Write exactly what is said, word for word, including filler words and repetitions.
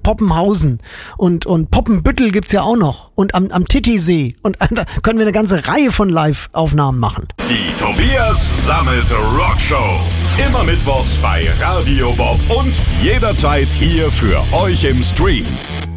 Poppenhausen und, und Poppenbüttel gibt's ja auch noch und am, am Titisee und da können wir eine ganze Reihe von Live-Aufnahmen machen. Die Tobias Sammet Rockshow. Immer mittwochs bei Radio Bob und jederzeit hier für euch im Stream.